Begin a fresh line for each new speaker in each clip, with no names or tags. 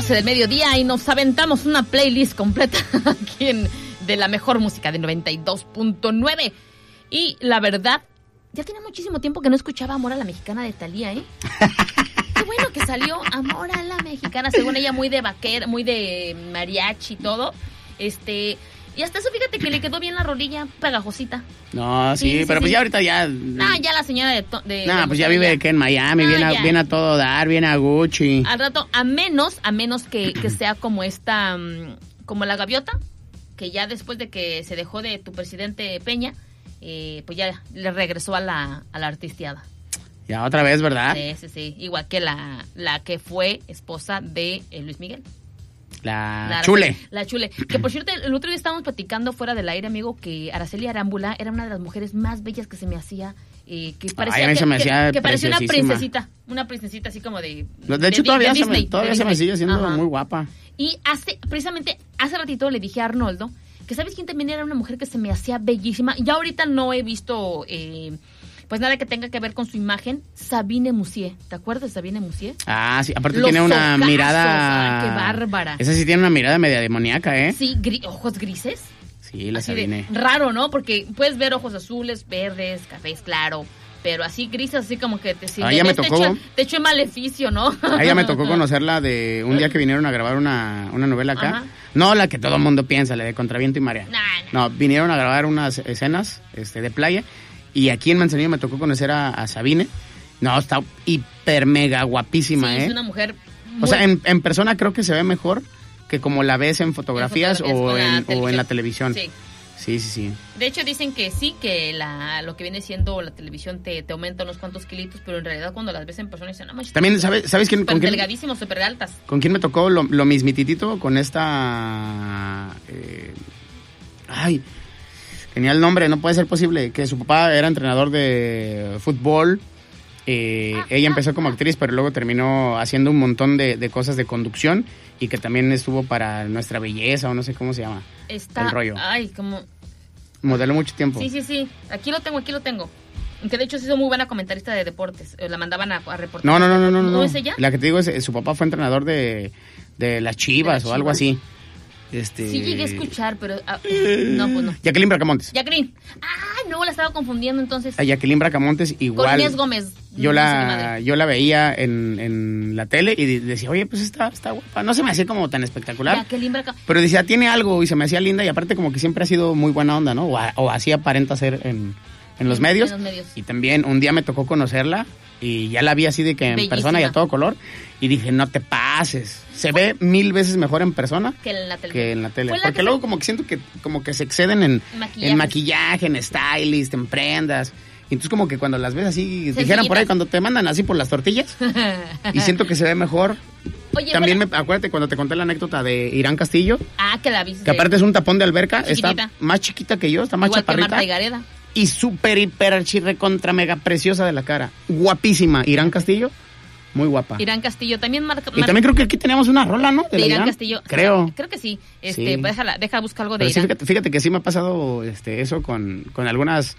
12 del mediodía y nos aventamos una playlist completa aquí de la mejor música de 92.9. Y la verdad, ya tiene muchísimo tiempo que no escuchaba Amor a la Mexicana de Thalía, ¿eh? Qué bueno que salió Amor a la Mexicana, según ella muy de vaquera, muy de mariachi y todo. Y hasta eso, fíjate que le quedó bien la rolilla pegajosita.
No, sí, pero pues ya ahorita ya...
ya la señora de
pues ya vive aquí en Miami, viene a todo dar, viene a Gucci.
Al rato, a menos que sea como esta, como la gaviota, que ya después de que se dejó de tu presidente Peña, pues ya le regresó a la artisteada.
Ya otra vez, ¿verdad?
Sí, igual que la que fue esposa de Luis Miguel.
La Chule.
La Chule. Que por cierto, el otro día estábamos platicando fuera del aire, amigo, que Araceli Arámbula era una de las mujeres más bellas que se me hacía. Que parecía, que parecía una princesita así como de...
De hecho, todavía se me sigue siendo muy guapa.
Y precisamente hace ratito le dije a Arnoldo que ¿sabes quién también era una mujer que se me hacía bellísima? Ya ahorita no he visto... pues nada que tenga que ver con su imagen, Sabine Musier. ¿Te acuerdas de Sabine Musier?
Ah, sí, aparte tiene una mirada...
¡Qué bárbara!
Esa sí tiene una mirada media demoníaca, ¿eh?
Sí, ojos grises.
Sí, la Sabine.
Raro, ¿no? Porque puedes ver ojos azules, verdes, cafés, claro, pero así grises, así como que te te echo maleficio, ¿no?
A ella me tocó conocerla de un día que vinieron a grabar una novela acá. Ajá. No la que todo el mundo piensa, la de Contra Viento y Marea. No, vinieron a grabar unas escenas de playa. Y aquí en Manzanillo me tocó conocer a Sabine. No, está hiper mega guapísima,
sí, es una mujer
O sea, en persona creo que se ve mejor que como la ves en fotografías o en la televisión. Sí.
De hecho dicen que sí, que lo que viene siendo la televisión te aumenta unos cuantos kilitos, pero en realidad cuando las ves en persona dicen, no manches.
También, ¿sabes quién?
Súper delgadísimos, súper altas.
¿Con quién me tocó lo mismititito? Con esta... tenía el nombre, no puede ser posible, que su papá era entrenador de fútbol. Ella empezó como actriz, pero luego terminó haciendo un montón de cosas de conducción y que también estuvo para Nuestra Belleza o no sé cómo se llama. El rollo. Modeló mucho tiempo.
Sí. Aquí lo tengo. Que de hecho se hizo muy buena comentarista de deportes. La mandaban a reportar.
No.
¿No es ella?
La que te digo es su papá fue entrenador de las Chivas o algo así.
Sí llegué a escuchar, pero... no, pues no.
Jacqueline Bracamontes.
Jacqueline. No, la estaba confundiendo entonces.
A Jacqueline Bracamontes igual.
Con Inés Gómez.
Yo la veía en la tele y decía, oye, pues está guapa. No se me hacía como tan espectacular.
Jacqueline Bracamontes.
Pero decía, tiene algo y se me hacía linda y aparte como que siempre ha sido muy buena onda, ¿no? O así aparenta ser en los medios.
En los medios.
Y también un día me tocó conocerla y ya la vi así de que en persona y a todo color. Y dije, no te pases. Se ve 1000 veces mejor en persona que en la tele. Porque luego como que siento que como que se exceden en maquillaje, en stylist, en prendas. Y entonces como que cuando las ves así, dijeran por ahí, cuando te mandan así por las tortillas, y siento que se ve mejor.
Oye,
también acuérdate cuando te conté la anécdota de Irán Castillo.
Que la viste.
Que aparte es un tapón de alberca. Chiquitita. Está más chiquita que yo, está más
igual
chaparrita.
Que Marta y Gareda.
Y súper, hiper, archirre contra mega preciosa de la cara. Guapísima. Irán Castillo, muy guapa.
Irán Castillo, también
Y también creo que aquí teníamos una rola, ¿no?
De Irán Castillo.
Creo
que sí.
Sí.
Pues deja buscar algo de
Pero
Irán.
Sí, fíjate que sí me ha pasado eso con algunas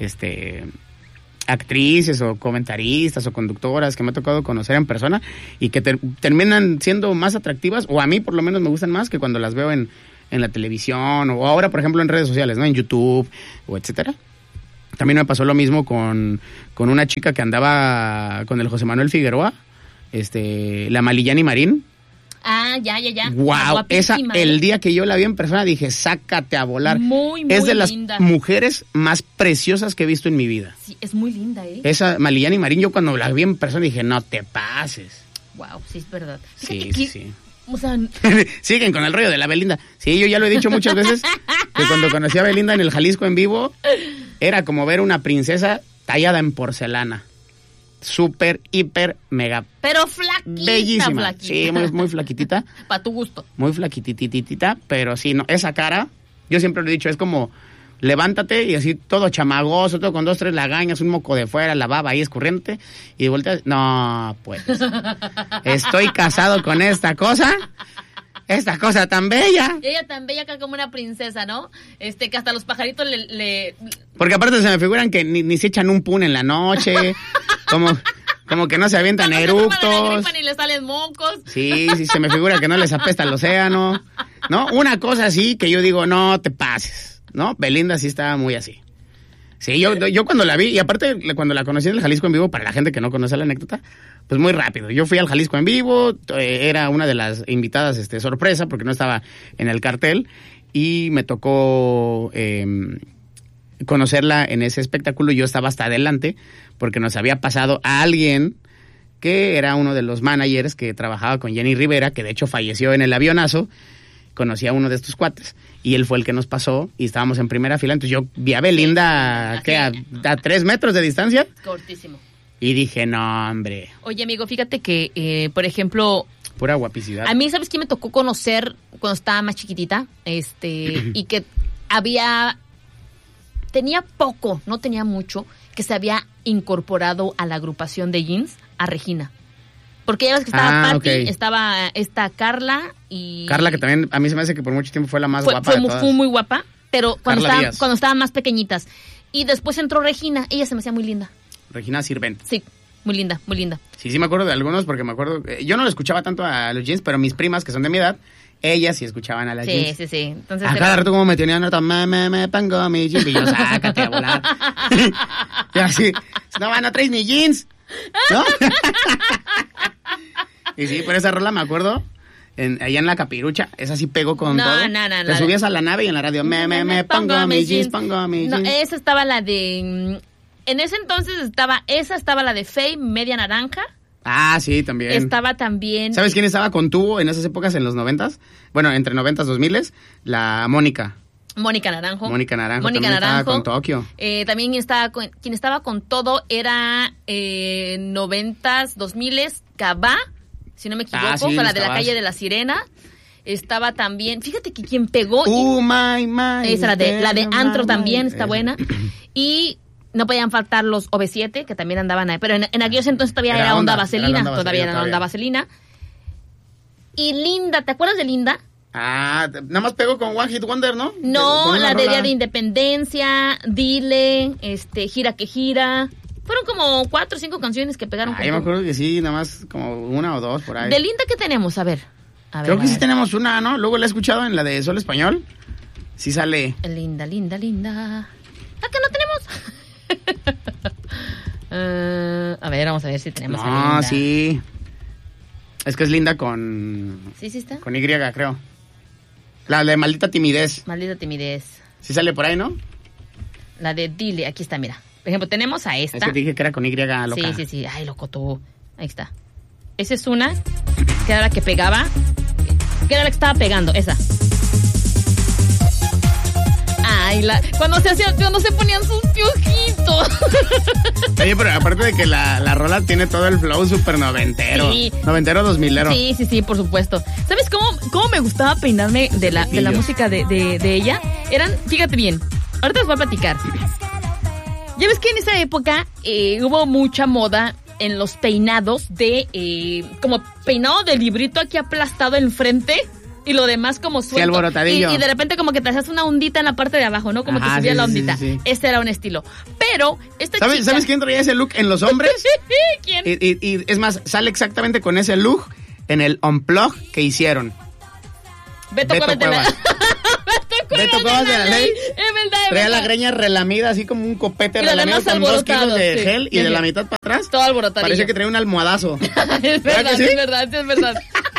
actrices o comentaristas o conductoras que me ha tocado conocer en persona y que terminan siendo más atractivas, o a mí por lo menos me gustan más que cuando las veo en la televisión o ahora, por ejemplo, en redes sociales, ¿no? En YouTube o etcétera. También me pasó lo mismo con una chica que andaba con el José Manuel Figueroa, la Malillani Marín.
Ya.
Wow, esa, el día que yo la vi en persona dije, sácate a volar.
Muy
es de las
linda.
Mujeres más preciosas que he visto en mi vida.
Sí, es muy linda,
Esa Malillani Marín, yo cuando la vi en persona dije, no te pases.
Wow, sí, es verdad.
Sí.
O sea...
Siguen con el rollo de la Belinda. Sí, yo ya lo he dicho muchas veces, que cuando conocí a Belinda en el Jalisco en vivo, era como ver una princesa tallada en porcelana. Súper, hiper, mega...
Pero flaquita.
Bellísima.
Flaquita.
Sí, muy flaquitita.
Para tu gusto.
Muy flaquitititita, pero sí, no, esa cara, yo siempre lo he dicho, es como... Levántate y así todo chamagoso, todo con 2, 3 lagañas, un moco de fuera, la baba ahí escurriente y volteas. No, pues. Estoy casado con esta cosa tan bella.
Ella tan bella que como una princesa, ¿no? Que hasta los pajaritos le...
Porque aparte se me figuran que ni se echan un pun en la noche, como que no se avientan
Cuando se toman la
eructos.
gripa ni le salen mocos.
Sí, se me figura que no les apesta el océano, ¿no? Una cosa así que yo digo, no te pases, ¿no? Belinda sí estaba muy así. Sí, yo cuando la vi, y aparte cuando la conocí en el Jalisco en Vivo, para la gente que no conoce la anécdota, pues muy rápido. Yo fui al Jalisco en Vivo, era una de las invitadas sorpresa, porque no estaba en el cartel, y me tocó conocerla en ese espectáculo. Yo estaba hasta adelante, porque nos había pasado a alguien que era uno de los managers que trabajaba con Jenny Rivera, que de hecho falleció en el avionazo. Conocí a uno de estos cuates y él fue el que nos pasó y estábamos en primera fila. Entonces yo vi a Belinda
Sí,
¿qué? A 3 metros de distancia
Cortísimo.
y dije, no, hombre,
Oye, amigo, fíjate que, por ejemplo,
pura guapicidad.
a mí, ¿sabes qué me tocó conocer cuando estaba más chiquitita? Y que tenía poco, no tenía mucho, que se había incorporado a la agrupación de Jeans, a Regina. Porque ya ves que estaba Patti,
ok.
estaba esta Carla y...
Carla, que también a mí se me hace que por mucho tiempo fue la más guapa de todas.
Fue muy guapa, pero cuando
Carla Díaz.
estaban más pequeñitas. Y después entró Regina, ella se me hacía muy linda.
Regina Sirvent.
Sí, muy linda, muy linda.
Sí, me acuerdo de algunos porque me acuerdo... yo no lo escuchaba tanto a los Jeans, pero mis primas, que son de mi edad, ellas sí escuchaban a las Jeans.
Sí. Entonces
A cada rato como me tenían nota, me pongo mi jeans, y yo, sácate a volar. Y así, no traes ni jeans, ¿no? Y sí, por esa rola me acuerdo, allá en la Capirucha, esa sí pegó con todo.
No.
Te subías a la nave y en la radio, me pongo mis jeans, pongo mis
No,
jeans.
esa estaba la de... En ese entonces estaba la de Faye, media naranja.
Ah, sí, también.
Estaba también...
¿Sabes quién estaba con tubo en esas épocas, en los 90s? Bueno, entre 90s, 2000s, la Mónica.
Mónica Naranjo.
Mónica Naranjo también estaba con Tokio.
También quien estaba con todo era 90s, 2000s, Cabá, si no me equivoco,
sí,
con la de la
estabas.
calle de la Sirena. Estaba también, fíjate que quien pegó...
My.
Esa, la de Antro
my,
también está
esa.
buena. Y no podían faltar los OV7, que también andaban ahí. Pero en aquellos entonces todavía
Era
era onda
onda,
vaselina.
era onda
Todavía
vaselina,
era onda vaselina. Y Linda, ¿te acuerdas de Linda?
Ah, nada más pegó con One Hit Wonder, ¿no?
No,
Con una
la de
rola.
Día de Independencia, Dile, Gira que Gira. Fueron como 4 o 5 canciones que pegaron.
Ah, yo me acuerdo que sí, nada más como 1 o 2 por ahí.
De Linda, ¿qué tenemos? A ver.
Creo que sí tenemos una, ¿no? Luego la he escuchado en la de Sol Español. Sí sale.
Linda. ¿Acá no tenemos? A ver, vamos a ver si tenemos a
No,
Linda.
sí. Es que es Linda con...
¿Sí está?
Con Y, creo. La de Maldita Timidez.
Maldita timidez.
Sí sale por ahí, ¿no?
La de Dile, aquí está, mira. Por ejemplo, tenemos a esta.
Es que te dije que era con Y, loca.
Sí. Ay, loco tú. Ahí está. Esa es una, que era la que pegaba. Que era la que estaba pegando, esa. Ay, cuando se ponían sus piojitos.
Oye, pero aparte de que la rola tiene todo el flow súper noventero.
Sí.
Noventero, 2000ero.
Sí, por supuesto. ¿Sabes cómo me gustaba peinarme de la música de ella? Fíjate bien, ahorita les voy a platicar. Ya ves que en esa época hubo mucha moda en los peinados como peinado de librito aquí aplastado enfrente y lo demás como suelto.
Sí, alborotadillo.
Y de repente como que te hacías una ondita en la parte de abajo, ¿no? Como
Ajá,
te subía
sí,
la
sí,
ondita.
sí.
Ese era un estilo. Pero esta chica...
¿Sabes quién traía ese look en los hombres?
¿Quién?
Y es más, sale exactamente con ese look en el Unplug que hicieron.
Beto Cuevas de la...
Beto Cuevas de la Ley.
Es verdad.
Traía la greña relamida, así como un copete
Y lo
relamido
demás
con 2
alborotado,
kilos de
sí.
gel y de la mitad para atrás.
Todo alborotadillo.
Parece que traía un almohadazo.
Es
¿Verdad
verdad,
que sí?
es verdad.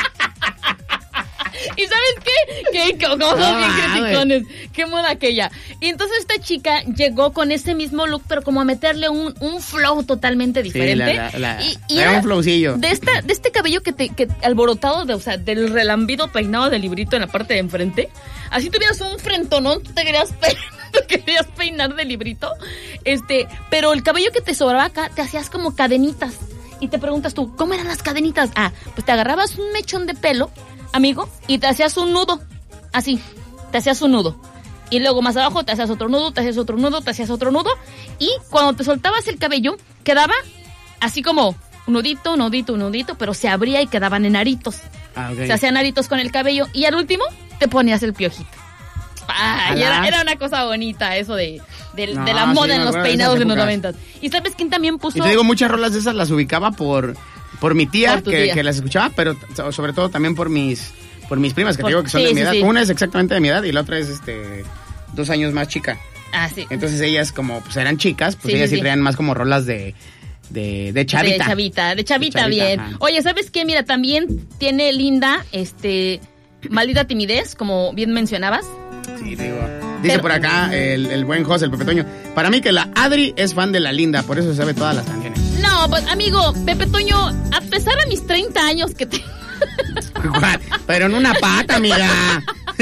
¿Y sabes qué? ¿Cómo son bien criticones? Qué moda aquella. Y entonces esta chica llegó con ese mismo look, pero como a meterle un flow totalmente diferente.
Y era un flowcillo.
De este cabello que alborotado, del relambido peinado de librito en la parte de enfrente. Así tuvieras un frentonón, tú te querías peinar de librito. Pero el cabello que te sobraba acá, te hacías como cadenitas. Y te preguntas tú, ¿cómo eran las cadenitas? Pues te agarrabas un mechón de pelo, amigo, y te hacías un nudo. Así, te hacías un nudo. Y luego más abajo te hacías otro nudo, te hacías otro nudo, te hacías otro nudo. Y cuando te soltabas el cabello, quedaba así como un nudito, pero se abría y quedaban en aritos.
Okay.
Se hacían aritos con el cabello. Y al último, te ponías el piojito. Y era una cosa bonita eso de de la moda en los peinados de los 90. ¿Y sabes quién también puso?
Y te digo, muchas rolas de esas las ubicaba por mi tía, que las escuchaba, pero sobre todo también por mis primas, que te digo que son de mi edad. Una es exactamente de mi edad y la otra es 2 años más chica.
Ah, sí.
Entonces ellas, como pues eran chicas, pues ellas sí traían más como rolas de chavita.
De chavita, bien. Ajá. Oye, ¿sabes qué? Mira, también tiene Linda, Maldita Timidez, como bien mencionabas.
Sí, digo. Dice por acá el buen José, el Pepe Toño. Para mí que la Adri es fan de la Linda, por eso sabe todas las canciones.
No, pues, amigo, Pepe Toño, a pesar de mis 30 años que te...
Pero en una pata, amiga.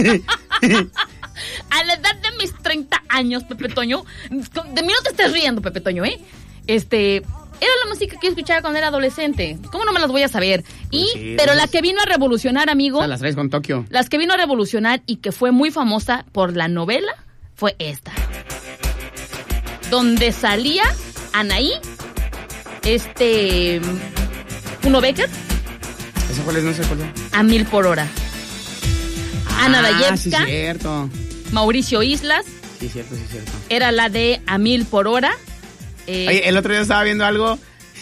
A la edad de mis 30 años, Pepe Toño, de mí no te estés riendo, Pepe Toño, ¿eh? Era la música que yo escuchaba cuando era adolescente. ¿Cómo no me las voy a saber? Pues sí, pero la que vino a revolucionar, amigo...
O sea, las traes con Tokio.
Las que vino a revolucionar y que fue muy famosa por la novela fue esta. Donde salía Anaí, Uno Becker.
¿Esa cuál es? No sé cuál es.
A 1000 por hora. Ana Dayevska.
Sí, cierto.
Mauricio Islas.
Sí, cierto.
Era la de A 1000 por hora.
Oye, el otro día estaba viendo algo,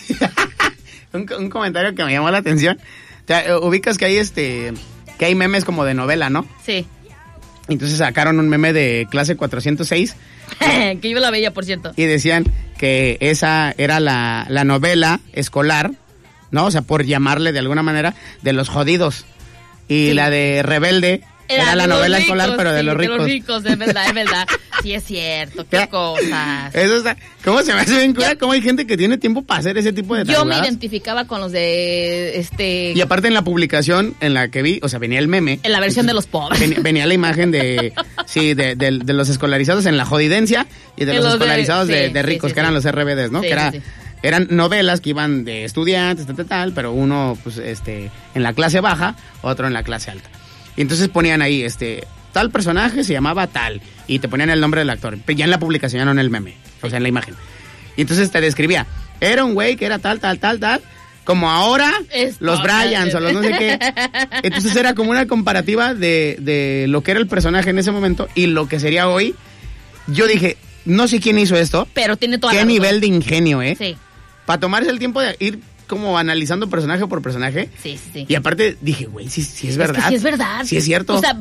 un comentario que me llamó la atención. Ubicas que hay memes como de novela, ¿no?
Sí.
Entonces sacaron un meme de clase 406.
Que yo la veía, por cierto.
Y decían que esa era la novela escolar, ¿no? O sea, por llamarle de alguna manera, de los jodidos. Y la de Rebelde era la novela ricos, escolar, pero de los ricos.
De los ricos, es verdad. Sí, es cierto, qué cosas.
Eso está, ¿cómo se me hace bien cura? ¿Cómo hay gente que tiene tiempo para hacer ese tipo de tarugadas?
Yo me identificaba con los de
Y aparte en la publicación en la que vi, o sea, venía el meme.
En la versión de los pobres.
Venía la imagen de los escolarizados en la jodidencia y de los escolarizados de ricos, que eran los RBDs, ¿no?
Sí,
que eran novelas que iban de estudiantes, tal, pero uno, pues, en la clase baja, otro en la clase alta. Y entonces ponían ahí, tal personaje se llamaba tal, y te ponían el nombre del actor, ya en la publicación, no en el meme, o sea, en la imagen. Y entonces te describía, era un güey que era tal, como ahora los Bryans o los no sé qué. Entonces era como una comparativa de lo que era el personaje en ese momento y lo que sería hoy. Yo dije, no sé quién hizo esto,
pero tiene toda
qué nivel de ingenio,
Sí.
Para tomarse el tiempo de ir como analizando personaje por personaje.
Sí.
Y aparte dije, güey, sí es verdad.
Es que sí es verdad.
Sí es cierto.
O sea,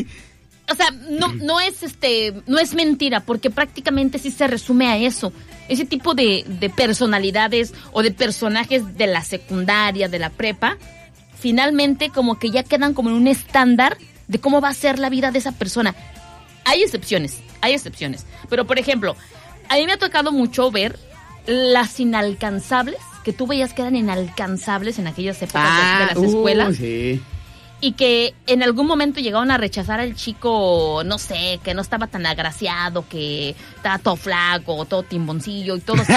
no es mentira, porque prácticamente sí se resume a eso. Ese tipo de personalidades o de personajes de la secundaria, de la prepa, finalmente como que ya quedan como en un estándar de cómo va a ser la vida de esa persona. Hay excepciones. Pero, por ejemplo, a mí me ha tocado mucho ver las inalcanzables, que tú veías que eran inalcanzables en aquellas épocas de las escuelas.
Sí.
Y que en algún momento llegaron a rechazar al chico, no sé, que no estaba tan agraciado, que estaba todo flaco, todo timboncillo y todo así.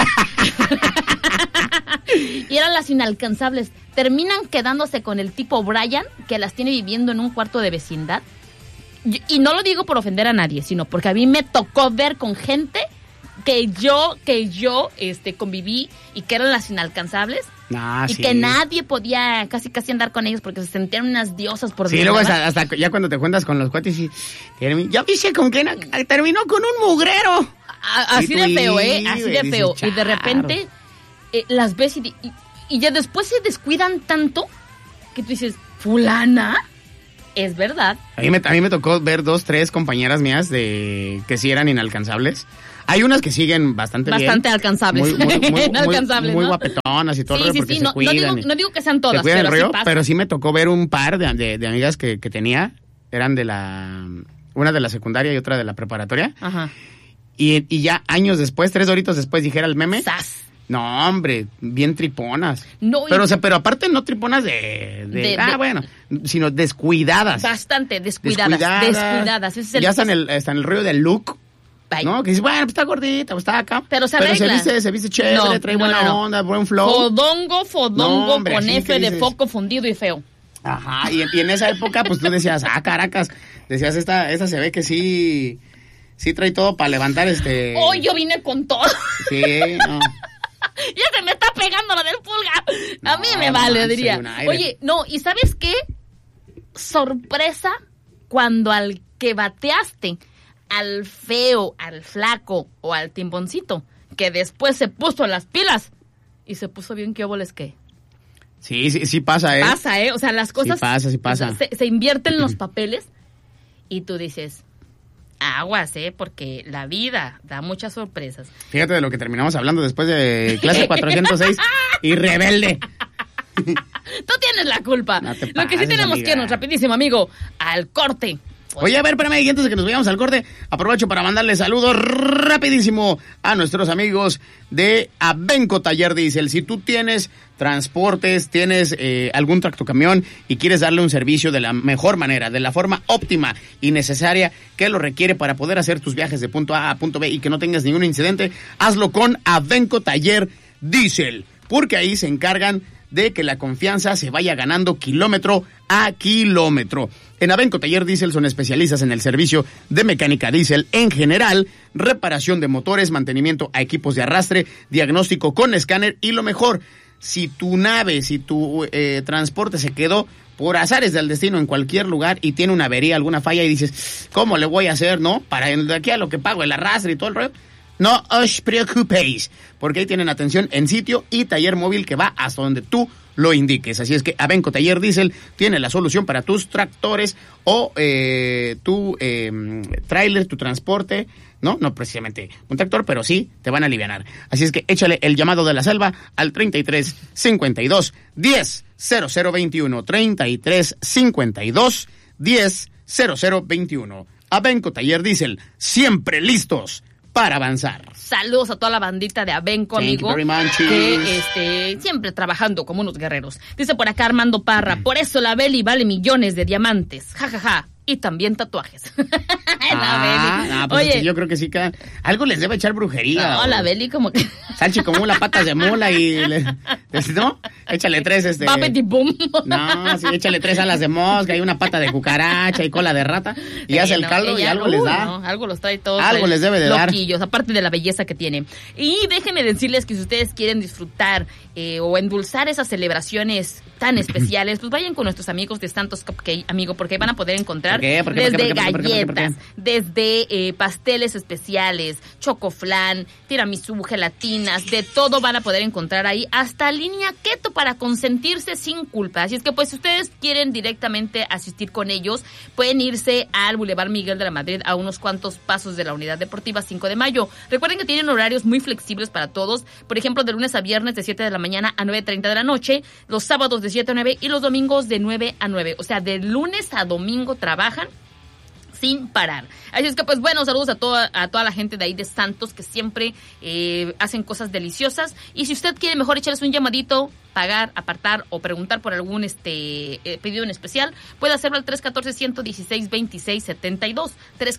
Y eran las inalcanzables. Terminan quedándose con el tipo Brian, que las tiene viviendo en un cuarto de vecindad. Y no lo digo por ofender a nadie, sino porque a mí me tocó ver con gente que yo conviví y que eran las inalcanzables. Y
sí.
Que nadie podía casi andar con ellos porque se sentían unas diosas por
sí, luego hasta ya cuando te juntas con los cuates y ya viste con quién terminó con un mugrero.
Así de feo, así de feo. Y de repente las ves y ya después se descuidan tanto que tú dices, fulana, es verdad.
A mí me tocó ver 2, 3 compañeras mías que sí eran inalcanzables. Hay unas que siguen bastante
alcanzables.
Muy
¿no?
guapetonas y todo, porque se cuidan.
No digo que sean todas,
se cuidan
pero
el rollo,
sí pasa.
pero sí me tocó ver un par de amigas que tenía. Eran una de la secundaria y otra de la preparatoria.
Ajá.
Y ya años después, 3 doritos después, dijera el meme.
¡Sas!
No, hombre, bien triponas.
No,
pero aparte no triponas sino descuidadas.
Bastante descuidadas. Ese es
ya está en el rollo del look.
Bye.
¿No? Que dices, bueno, pues está gordita, pues está acá.
Pero se arregla.
Se viste chévere, trae buena onda, buen flow.
Fodongo,
no, hombre,
con F de foco fundido y feo.
Ajá, y en esa época, pues tú decías, Caracas. Decías, esta se ve que sí trae todo para levantar
Hoy yo vine con todo.
Sí, no.
Ya se me está pegando la del pulga. A mí me vale, diría. Oye, no, ¿y sabes qué? Sorpresa cuando al que bateaste al feo, al flaco o al timboncito, que después se puso las pilas y se puso bien qué óboles qué.
Sí pasa, ¿eh?
Pasa, ¿eh? O sea, las cosas...
Sí pasa.
O sea, se invierten los papeles y tú dices, aguas, porque la vida da muchas sorpresas.
Fíjate de lo que terminamos hablando después de clase 406 y Rebelde.
Tú tienes la culpa.
No te
lo que sí
pases,
tenemos
amiga.
que irnos rapidísimo, amigo, al corte.
Oye, a ver, espérame, antes de que nos vayamos al corte, aprovecho para mandarle saludos rapidísimo a nuestros amigos de Abenco Taller Diesel. Si tú tienes transportes, tienes algún tractocamión y quieres darle un servicio de la mejor manera, de la forma óptima y necesaria que lo requiere para poder hacer tus viajes de punto A a punto B y que no tengas ningún incidente, hazlo con Abenco Taller Diesel, porque ahí se encargan de que la confianza se vaya ganando kilómetro a kilómetro. En Abenco Taller Diesel son especialistas en el servicio de mecánica diésel en general, reparación de motores, mantenimiento a equipos de arrastre, diagnóstico con escáner y lo mejor, si tu nave, si tu transporte se quedó por azares del destino en cualquier lugar y tiene una avería, alguna falla y dices, ¿cómo le voy a hacer, no? Para de aquí a lo que pago el arrastre y todo el rollo. No os preocupéis, porque ahí tienen atención en sitio y taller móvil que va hasta donde tú lo indiques. Así es que Abenco Taller Diesel tiene la solución para tus tractores o tu tráiler, tu transporte, ¿no? No precisamente un tractor, pero sí te van a alivianar. Así es que échale el llamado de la selva al 33 52 10 0021. 33 52 10 0021. Abenco Taller Diesel, siempre listos para avanzar.
Saludos a toda la bandita de Abenco, amigo, que siempre trabajando como unos guerreros. Dice por acá Armando Parra, por eso la Beli vale millones de diamantes, jajaja, y también tatuajes.
Pues oye, es que yo creo que sí que algo les debe echar brujería.
No, la Beli como que...
Salchi como las patas de mula y... ¿no? Échale 3
Papeti boom.
No, sí, échale 3 alas de mosca y una pata de cucaracha y cola de rata y hace el caldo y algo les da.
No, algo los trae todos.
Algo les debe de
loquillos, aparte de la belleza que tiene. Y déjenme decirles que si ustedes quieren disfrutar o endulzar esas celebraciones tan especiales, pues vayan con nuestros amigos de Santos Cupcake, amigo, porque ahí van a poder encontrar desde galletas, desde pasteles especiales, chocoflan, tiramisú, gelatinas, de todo van a poder encontrar ahí, hasta línea keto para consentirse sin culpa. Así es que pues si ustedes quieren directamente asistir con ellos, pueden irse al Boulevard Miguel de la Madrid, a unos cuantos pasos de la Unidad Deportiva 5 de Mayo. Recuerden que tienen horarios muy flexibles para todos, por ejemplo, de lunes a viernes de 7 de la mañana a 9:30 de la noche, los sábados de 7 a 9 y los domingos de 9 a 9. O sea, de lunes a domingo trabajan sin parar. Así es que pues bueno, saludos a toda la gente de ahí de Santos que siempre hacen cosas deliciosas. Y si usted quiere mejor echarles un llamadito, pagar, apartar o preguntar por algún pedido en especial, puede hacerlo al 314-116-2672.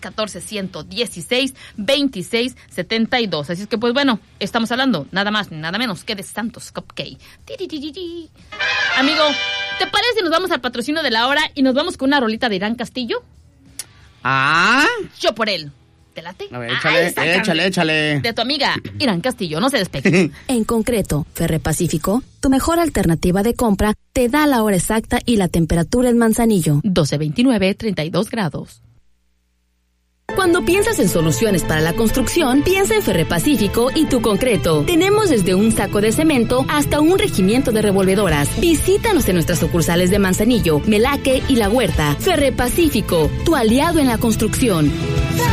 314-116-2672. Así es que pues bueno, estamos hablando nada más ni nada menos que de Santos Cupcake. Amigo, ¿te parece si nos vamos al patrocinio de la hora y nos vamos con una rolita de Irán Castillo? Yo por él. ¿Te late?
A ver, échale.
De tu amiga Irán Castillo, no se despegue.
En concreto, Ferre Pacífico, tu mejor alternativa de compra, te da la hora exacta y la temperatura en Manzanillo.
12:29, 32 grados.
Cuando piensas en soluciones para la construcción, piensa en Ferre Pacífico y tu concreto. Tenemos desde un saco de cemento hasta un regimiento de revolvedoras. Visítanos en nuestras sucursales de Manzanillo, Melaque y La Huerta. Ferre Pacífico, tu aliado en la construcción.